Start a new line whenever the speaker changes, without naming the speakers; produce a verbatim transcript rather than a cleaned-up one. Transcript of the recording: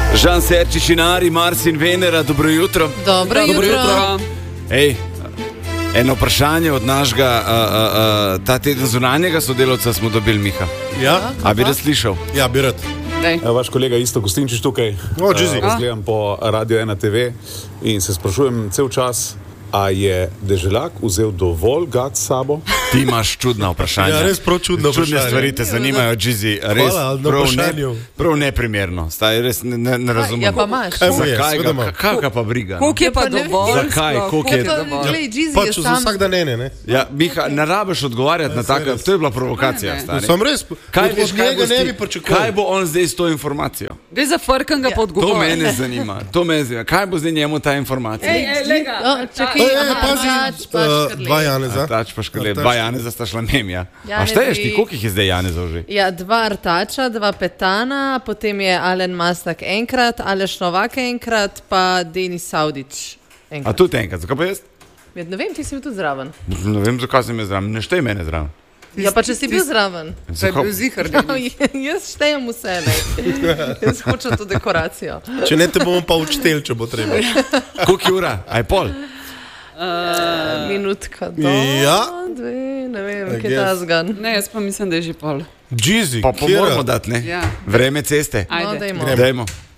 Žan Serčič in Ari, Mars in Venera, dobro jutro.
Dobro, dobro jutro. jutro.
Ej, eno vprašanje od našega uh, uh, uh, ta teden zunanjega sodelavca smo dobili, Miha.
Ja?
A bi rad slišal?
Ja, bi rad.
Ja, vaš kolega Isto Gostinčič tukaj.
O, Džizi.
Uh, gledam po Radio ena te ve in se sprašujem cel čas, a je Deželak vzel dovolj gat s sabo?
Ti imaš čudna vprašanja.
Ja, res prav čudno vprašanje.
Čudne stvari te zanimajo, Džizi. Res
Hvala, na
prav,
vprašanju.
ne, prav neprimerno. Staj, res ne, ne, ne razumem.
Ja, pa imaš.
Kaj mu je?
Zakaj
Seveda
ga,
imam.
kaj ga pa briga?
Koliko je pa
Ja, pa ne
dovolj?
vem.
Zakaj?
sploh?
Koliko je
To,
dovolj?
glej, Džizi
Pač
je
za
sam...
vsak dan ene, ne?
Ja, Miha, ne rabiš odgovarjati na tako, to je bila provokacija,
Ne, ne.
stari.
Sam res,
Kaj,
od
veš, kaj,
njega
boš
ne
ti-
bi pričakoval.
kaj bo on zdaj s to informacijo?
Gre za frkan ga
Ja.
po
To
odgovoru.
mene zanima. To me zanima. Kaj bo zdaj njemu ta informacija?
Ej, ej, lega.
O, čakaj,
Ej, ej,
aha,
pazi,
pač, pač,
uh,
Škrlej.
dva Janeza.
Tač pa škrle,
Artač.
dva Janeza sta šla memja. A
Janezi-
šteješ ti, koliko jih je zdaj Janezov že?
Ja, dva Artača, dva Petana, potem je Alen Mastak enkrat, Aleš Novak enkrat, pa Denis Saudič
A
enkrat.
tudi enkrat, zakaj pa jaz?
Ja, ne vem, ti si bil tudi zraven.
Ne vem, zakaj sem jaz zraven. Ne štej mene zraven.
Ja, pa če si bil zraven.
To je bil zihar.
Jaz štejem vse, ne. Jaz hočem to dekoracijo.
Če ne, te bomo pa učtel, če bo treba.
Koliko je ura? Aj pol.
Minutka do,
Ja.
dve, ne vem,
I
kje ta
guess.
zgan.
Ne, jaz pa mislim, da je že pol.
Džizi,
Pa pa moramo dati, ne?
Ja.
Vreme ceste.
No,
Ajde.
dajmo.
Gremo.
Dajmo.